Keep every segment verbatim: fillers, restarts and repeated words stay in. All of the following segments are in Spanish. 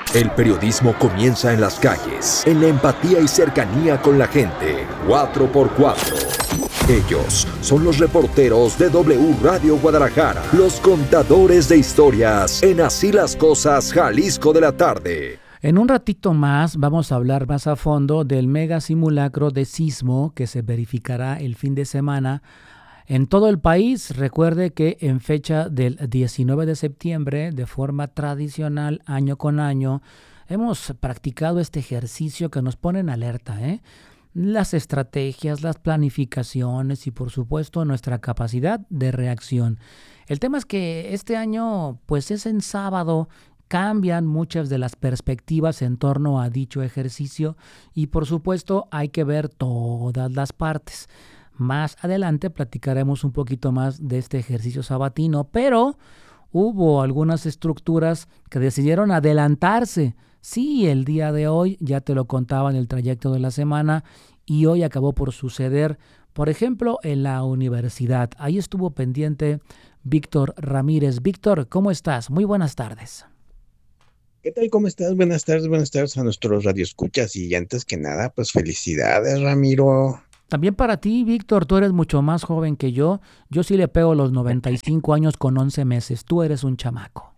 El periodismo comienza en las calles, en la empatía y cercanía con la gente. cuatro por cuatro. Ellos son los reporteros de W Radio Guadalajara, los contadores de historias en Así las Cosas, Jalisco de la tarde. En un ratito más vamos a hablar más a fondo del mega simulacro de sismo que se verificará el fin de semana en todo el país. Recuerde que en fecha del diecinueve de septiembre, de forma tradicional, año con año, hemos practicado este ejercicio que nos pone en alerta, ¿eh? Las estrategias, las planificaciones y por supuesto nuestra capacidad de reacción. El tema es que este año pues es en sábado, cambian muchas de las perspectivas en torno a dicho ejercicio y por supuesto hay que ver todas las partes. Más adelante platicaremos un poquito más de este ejercicio sabatino, pero hubo algunas estructuras que decidieron adelantarse. Sí, el día de hoy, ya te lo contaba en el trayecto de la semana, y hoy acabó por suceder, por ejemplo, en la universidad. Ahí estuvo pendiente Víctor Ramírez. Víctor, ¿cómo estás? Muy buenas tardes. ¿Qué tal? ¿Cómo estás? Buenas tardes, buenas tardes a nuestros radioescuchas. Y antes que nada, pues felicidades, Ramiro. También para ti, Víctor, tú eres mucho más joven que yo. Yo sí le pego los noventa y cinco años con once meses. Tú eres un chamaco.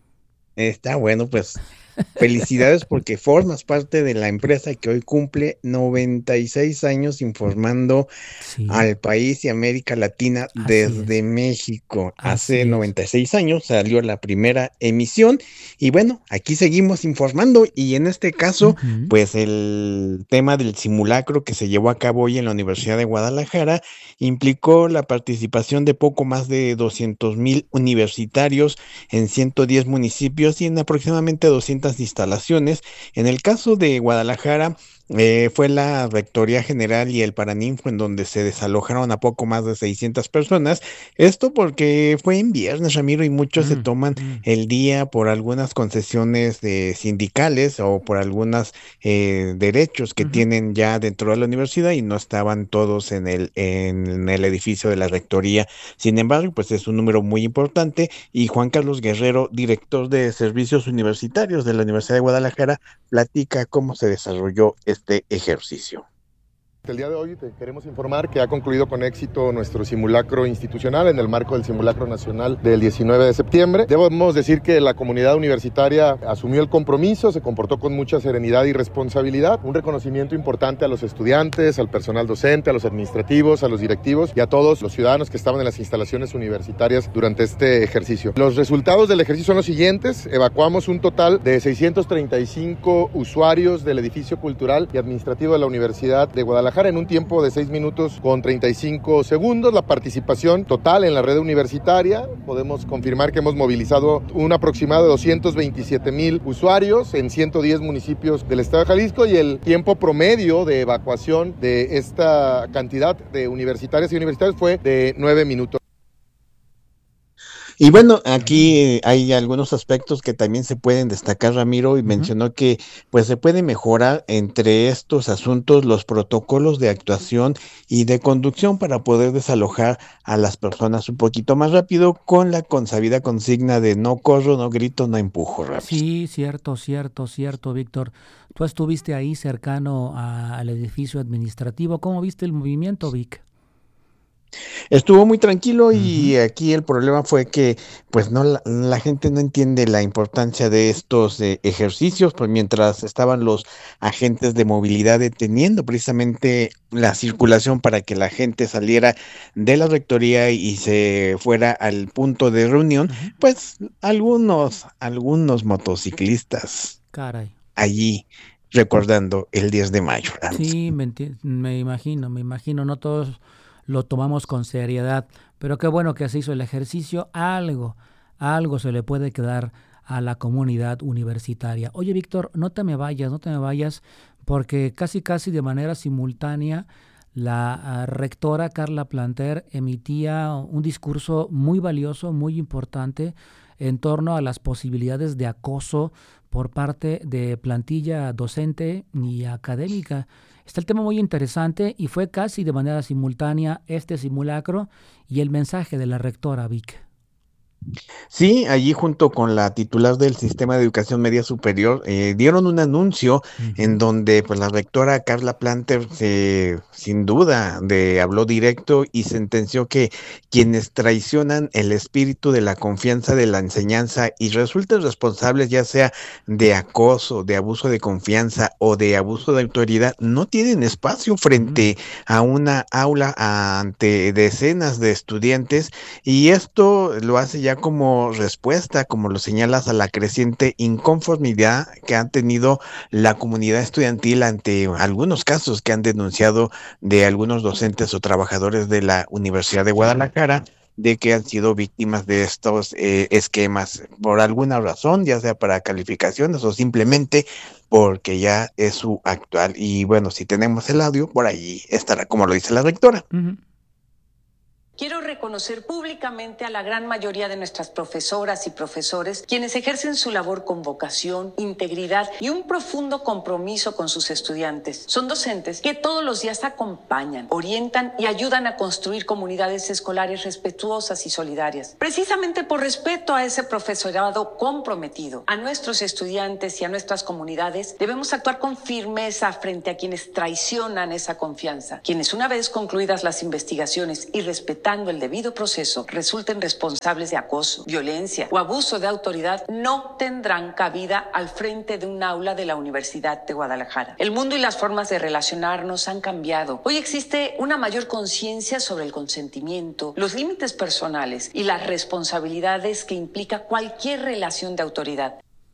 Está bueno, pues felicidades porque formas parte de la empresa que hoy cumple noventa y seis años informando Sí, al país y América Latina así desde es. México. Así Hace es. noventa y seis años salió la primera emisión y bueno, aquí seguimos informando y en este caso, Ujú. pues el tema del simulacro que se llevó a cabo hoy en la Universidad de Guadalajara implicó la participación de poco más de doscientos mil universitarios en ciento diez municipios y en aproximadamente doscientas instalaciones. En el caso de Guadalajara, eh, fue la Rectoría General y el Paraninfo en donde se desalojaron a poco más de seiscientas personas. Esto porque fue en viernes, Ramiro, y muchos se Mm, toman mm. el día por algunas concesiones eh, sindicales o por algunos eh, derechos que Ujú. tienen ya dentro de la universidad y no estaban todos en el, en el edificio de la Rectoría. Sin embargo, pues es un número muy importante y Juan Carlos Guerrero, director de Servicios Universitarios de la Universidad de Guadalajara, platica cómo se desarrolló este ejercicio. El día de hoy te queremos informar que ha concluido con éxito nuestro simulacro institucional en el marco del simulacro nacional del diecinueve de septiembre. Debemos decir que la comunidad universitaria asumió el compromiso, se comportó con mucha serenidad y responsabilidad. Un reconocimiento importante a los estudiantes, al personal docente, a los administrativos, a los directivos y a todos los ciudadanos que estaban en las instalaciones universitarias durante este ejercicio. Los resultados del ejercicio son los siguientes. Evacuamos un total de seiscientos treinta y cinco usuarios del edificio cultural y administrativo de la Universidad de Guadalajara en un tiempo de seis minutos con treinta y cinco segundos. La participación total en la red universitaria, podemos confirmar que hemos movilizado un aproximado de doscientos veintisiete mil usuarios en ciento diez municipios del estado de Jalisco y el tiempo promedio de evacuación de esta cantidad de universitarias y universitarios fue de nueve minutos. Y bueno, aquí eh, hay algunos aspectos que también se pueden destacar, Ramiro, y Ujú. mencionó que pues se puede mejorar entre estos asuntos los protocolos de actuación y de conducción para poder desalojar a las personas un poquito más rápido con la consabida consigna de no corro, no grito, no empujo, rápido. Sí, cierto, cierto, cierto, Víctor. Tú estuviste ahí cercano a- al edificio administrativo. ¿Cómo viste el movimiento, Vic? Estuvo muy tranquilo Ujú. y aquí el problema fue que pues no la, la gente no entiende la importancia de estos eh, ejercicios, pues mientras estaban los agentes de movilidad deteniendo precisamente la circulación para que la gente saliera de la rectoría y se fuera al punto de reunión, Ujú. pues algunos algunos motociclistas Caray. allí recordando el diez de mayo. Sí, me, enti- me imagino, me imagino, no todos lo tomamos con seriedad, pero qué bueno que se hizo el ejercicio, algo, algo se le puede quedar a la comunidad universitaria. Oye, Víctor, no te me vayas, no te me vayas, porque casi casi de manera simultánea la ah, rectora Carla Planter emitía un discurso muy valioso, muy importante en torno a las posibilidades de acoso por parte de plantilla docente y académica. Está el tema muy interesante y fue casi de manera simultánea este simulacro y el mensaje de la rectora Vic. Sí, allí junto con la titular del Sistema de Educación Media Superior eh, dieron un anuncio en Ujú. donde pues la rectora Carla Planter se, sin duda de habló directo y sentenció que quienes traicionan el espíritu de la confianza de la enseñanza y resulten responsables ya sea de acoso, de abuso de confianza o de abuso de autoridad no tienen espacio Mm, frente a una aula ante decenas de estudiantes y esto lo hace ya como respuesta, como lo señalas, a la creciente inconformidad que ha tenido la comunidad estudiantil ante algunos casos que han denunciado de algunos docentes o trabajadores de la Universidad de Guadalajara de que han sido víctimas de estos eh, esquemas por alguna razón, ya sea para calificaciones o simplemente porque ya es su actual. Y bueno, si tenemos el audio, por ahí estará, como lo dice la rectora. ujú. Quiero reconocer públicamente a la gran mayoría de nuestras profesoras y profesores, quienes ejercen su labor con vocación, integridad y un profundo compromiso con sus estudiantes. Son docentes que todos los días acompañan, orientan y ayudan a construir comunidades escolares respetuosas y solidarias. Precisamente por respeto a ese profesorado comprometido, a nuestros estudiantes y a nuestras comunidades, debemos actuar con firmeza frente a quienes traicionan esa confianza, quienes una vez concluidas las investigaciones y respetando el debido proceso resulten responsables de acoso, violencia o abuso de autoridad, no tendrán cabida al frente de un aula de la Universidad de Guadalajara. El mundo y las formas de relacionarnos han cambiado. Hoy existe una mayor conciencia sobre el consentimiento, los límites personales y las responsabilidades que implica cualquier relación de autoridad.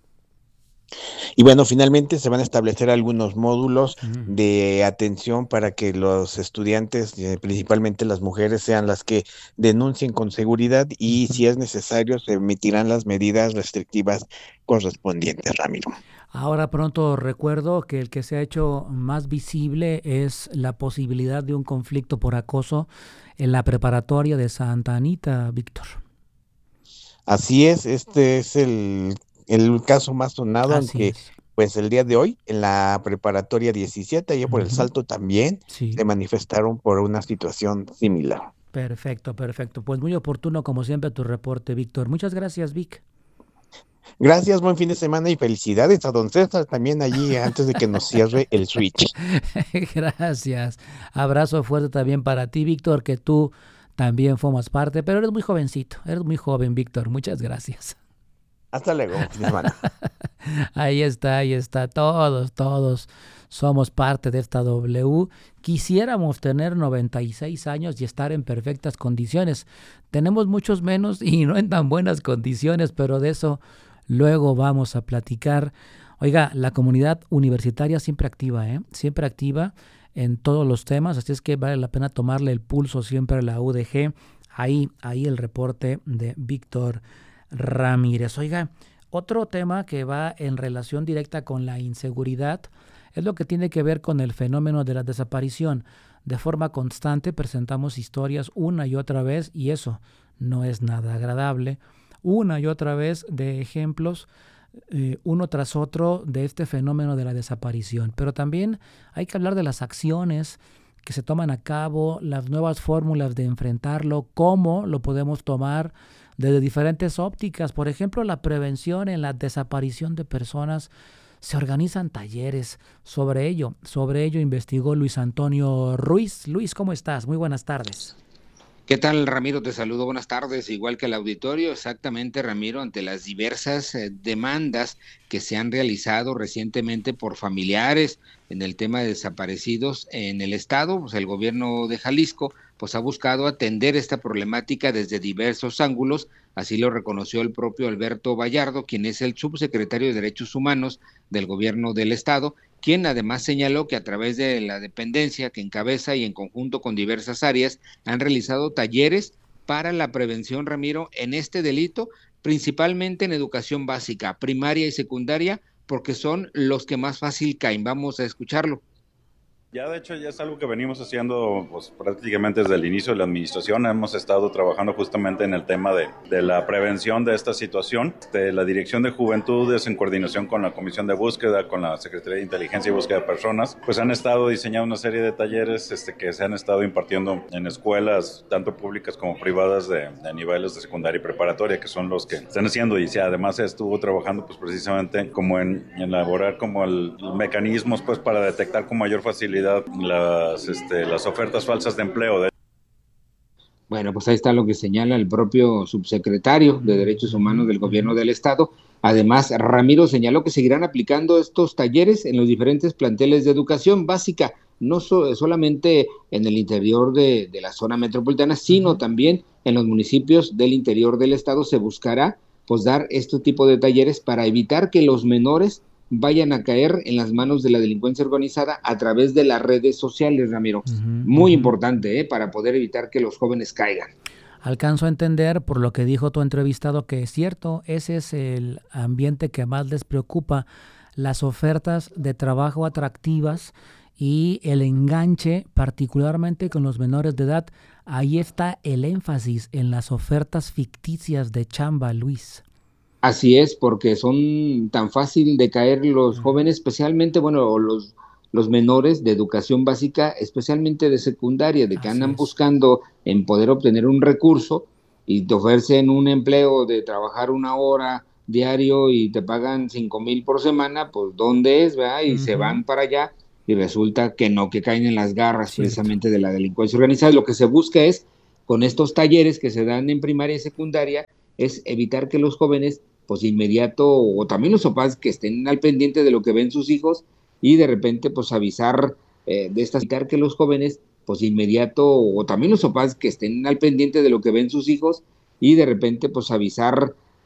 Y bueno, finalmente se van a establecer algunos módulos Mm. de atención para que los estudiantes, eh, principalmente las mujeres, sean las que denuncien con seguridad y Ujú. si es necesario se emitirán las medidas restrictivas correspondientes, Ramiro. Ahora pronto recuerdo que el que se ha hecho más visible es la posibilidad de un conflicto por acoso en la preparatoria de Santa Anita, Víctor. Así es, este es el, el caso más sonado, Así aunque es. pues el día de hoy en la preparatoria diecisiete, allá por el Ujú. Salto también, Sí, se manifestaron por una situación similar. perfecto, perfecto. Pues muy oportuno como siempre tu reporte, Víctor. Muchas gracias, Vic. Gracias, buen fin de semana y felicidades a don César también allí antes de que nos cierre el switch. Gracias. Abrazo fuerte también para ti, Víctor, que tú también formas parte, pero eres muy jovencito, eres muy joven, Víctor. Muchas gracias. Hasta luego, buen fin de semana. Ahí está, ahí está. Todos, todos somos parte de esta W. Quisiéramos tener noventa y seis años y estar en perfectas condiciones. Tenemos muchos menos y no en tan buenas condiciones, pero de eso luego vamos a platicar. Oiga, la comunidad universitaria siempre activa, ¿eh? Siempre activa en todos los temas, así es que vale la pena tomarle el pulso siempre a la U D G. Ahí, ahí el reporte de Víctor Ramírez. Oiga, otro tema que va en relación directa con la inseguridad es lo que tiene que ver con el fenómeno de la desaparición. De forma constante presentamos historias una y otra vez y eso no es nada agradable. Una y otra vez de ejemplos eh, uno tras otro de este fenómeno de la desaparición. Pero también hay que hablar de las acciones que se toman a cabo, las nuevas fórmulas de enfrentarlo, cómo lo podemos tomar desde diferentes ópticas. Por ejemplo, la prevención en la desaparición de personas. Se organizan talleres sobre ello. Sobre ello investigó Luis Antonio Ruiz. Luis, ¿cómo estás? Muy buenas tardes. ¿Qué tal, Ramiro? Te saludo, buenas tardes, igual que el auditorio. Exactamente, Ramiro, ante las diversas eh, demandas que se han realizado recientemente por familiares en el tema de desaparecidos en el estado, pues el gobierno de Jalisco pues ha buscado atender esta problemática desde diversos ángulos, así lo reconoció el propio Alberto Vallardo, quien es el subsecretario de Derechos Humanos del gobierno del estado, quien además señaló que a través de la dependencia que encabeza y en conjunto con diversas áreas han realizado talleres para la prevención, Ramiro, en este delito, principalmente en educación básica, primaria y secundaria, porque son los que más fácil caen. Vamos a escucharlo. Ya de hecho ya es algo que venimos haciendo pues, prácticamente desde el inicio de la administración. Hemos estado trabajando justamente en el tema de, de la prevención de esta situación. De la Dirección de Juventudes, en coordinación con la Comisión de Búsqueda, con la Secretaría de Inteligencia y Búsqueda de Personas, pues han estado diseñando una serie de talleres este, que se han estado impartiendo en escuelas, tanto públicas como privadas, de, de niveles de secundaria y preparatoria, que son los que están haciendo. Y sí, además estuvo trabajando pues, precisamente como en, en elaborar como el, el mecanismos pues, para detectar con mayor facilidad Las, este, las ofertas falsas de empleo. De... Bueno, pues ahí está lo que señala el propio subsecretario de Derechos Humanos del Gobierno del Estado. Además, Ramiro señaló que seguirán aplicando estos talleres en los diferentes planteles de educación básica, no so, solamente en el interior de, de la zona metropolitana, sino uh-huh. también en los municipios del interior del Estado. Se buscará pues dar este tipo de talleres para evitar que los menores vayan a caer en las manos de la delincuencia organizada a través de las redes sociales, Ramiro. Uh-huh, Muy uh-huh. importante, ¿eh? Para poder evitar que los jóvenes caigan. Alcanzo a entender, por lo que dijo tu entrevistado, que es cierto, ese es el ambiente que más les preocupa, las ofertas de trabajo atractivas y el enganche, particularmente con los menores de edad. Ahí está el énfasis en las ofertas ficticias de chamba, Luis. Así es, porque son tan fácil de caer los jóvenes, especialmente, bueno, los, los menores de educación básica, especialmente de secundaria, de que Así andan es. buscando en poder obtener un recurso y te ofrecen un empleo de trabajar una hora diario y te pagan cinco mil por semana, pues ¿dónde es? ¿verdad? Y uh-huh. se van para allá y resulta que no, que caen en las garras Cierto. precisamente de la delincuencia organizada. Lo que se busca es, con estos talleres que se dan en primaria y secundaria, es evitar que los jóvenes pues inmediato, o también los papás que estén al pendiente de lo que ven sus hijos y de repente pues avisar eh, de estas, evitar que los jóvenes pues inmediato, o también los papás que estén al pendiente de lo que ven sus hijos y de repente pues avisar